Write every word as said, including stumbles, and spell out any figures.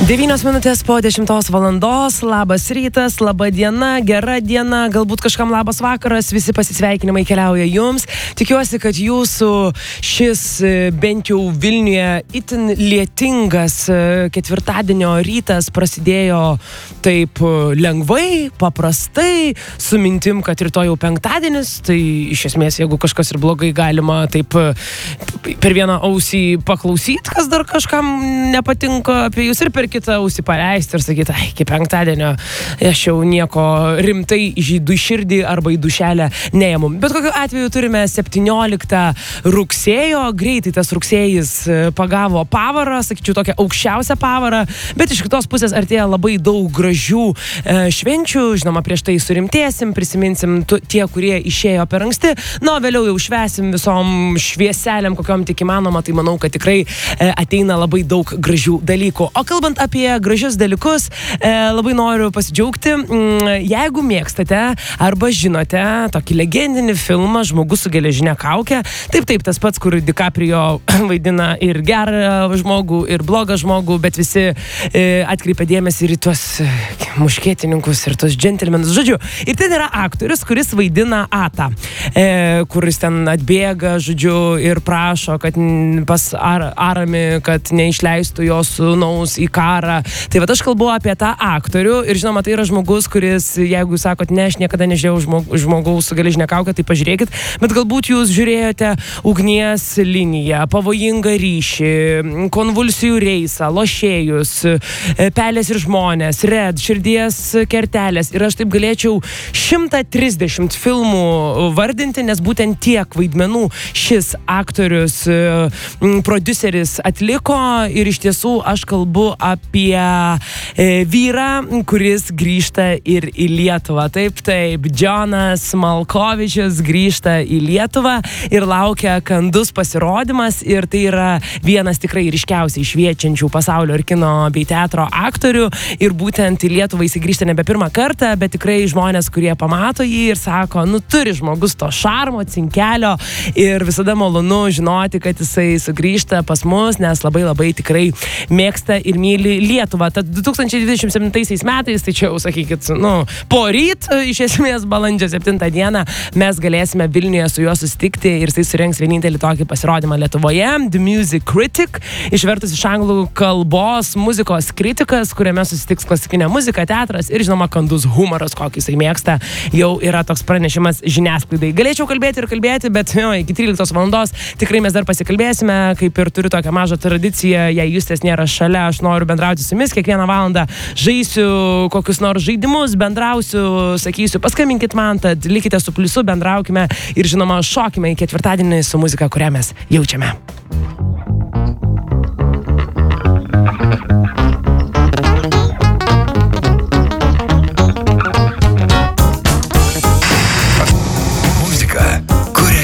devynios minutės po dešimtos valandos, labas rytas, laba diena, gera diena, galbūt kažkam labas vakaras, visi pasisveikinimai keliauja jums. Tikiuosi, kad jūsų šis bent jau Vilniuje itin lietingas ketvirtadienio rytas prasidėjo taip lengvai, paprastai, su mintim, kad rytoj jau penktadienis, tai iš esmės, jeigu kažkas ir blogai, galima taip per vieną ausį paklausyti, kas dar kažkam nepatinka apie jūs, ir per kitą ausį paleisti ir sakyti, ai, iki penktadienio aš jau nieko rimtai žydų širdį arba į dušelę neėmu. Bet kokiu atveju turime septynioliktą rugsėjo, greitai tas rugsėjis pagavo pavarą, sakyčiau, tokią aukščiausią pavarą, bet iš kitos pusės artėja labai daug gražių e, švenčių, žinoma, prieš tai surimtėsim, prisiminsim tu, tie, kurie išėjo per anksti, na, vėliau jau švesim visom švieselėm, kokiom tik įmanoma, tai manau, kad tikrai e, ateina labai daug gražių dalykų. O kalbant apie gražius dalykus, e, labai noriu pasidžiaugti, jeigu mėgstate arba žinote tokį legendinį filmą Žmogus su geležine kauke, taip, taip, tas pats, kur DiCaprio vaidina ir gerą žmogų, ir blogą žmogų, bet visi e, atkreipia dėmesį ir į tuos muškietininkus ir tuos džentelmenus, žodžiu. Ir ten yra aktorius, kuris vaidina Atą, e, kuris ten atbėga, žodžiu, ir prašo, kad pas Ar Arami, kad neišleistų jo sūnaus į karą. Tai va, aš kalbu apie tą aktorių ir žinoma, tai yra žmogus, kuris, jeigu jūs sakot, ne, aš niekada nežiūrėjau žmog, žmogaus su geležine kauke, tai pažiūrėkit, bet galbūt jūs žiūrėjote Ugnies liniją, Pavojingą ryšį, Konvulsijų reisą, Lošėjus, Pelės ir žmonės, Red, Širdies kertelės, ir aš taip galėčiau šimtą trisdešimt filmų vardinti, nes būtent tiek vaidmenų šis aktorius, prodiuseris atliko ir iš tiesų aš kalbu apie e, vyrą, kuris grįžta ir į Lietuvą. Taip, taip, Džonas Malkovičius grįžta į Lietuvą ir laukia kandus pasirodymas ir tai yra vienas tikrai ryškiausiai šviečiančių pasaulio ir kino bei teatro aktorių ir būtent į Lietuvą jis grįžta nebe pirmą kartą, bet tikrai žmonės, kurie pamato jį ir sako, nu turi žmogus to šarmo, cinkelio ir visada malonu žinoti, kad jisai sugrįžta pas mus, nes labai labai tikrai mėgsta ir myli Lietuvą. Tad du tūkstančiai dvidešimt septintaisiais metais, tai čia jau sakykit, nu, poryt, iš esmės balandžio septintą dieną mes galėsime Vilniuje su juo susitikti ir jisai surengs vienintelį tokį pasirodymą Lietuvoje, The Music Critic, išvertus iš anglų kalbos muzikos kritikas, kuriame susitiks klasikinė muzika, teatras ir žinoma kandus humoras, kokį jisai mėgsta, jau yra toks pranešimas žiniasklaidai. Galėčiau kalbėti ir kalbėti, bet jo, iki tryliktos valandos tikrai mes dar pasikalbėsime, kaip ir turiu tokią mažą tradiciją, jei Justės nėra šalia, aš noriu bendrauti su jumis, kiekvieną valandą žaisiu kokius nors žaidimus, bendrausiu, sakysiu, paskambinkit man, tad likite su pliusu, bendraukime ir žinoma, šokime į ketvirtadienį su muzika, kurią mes jaučiame.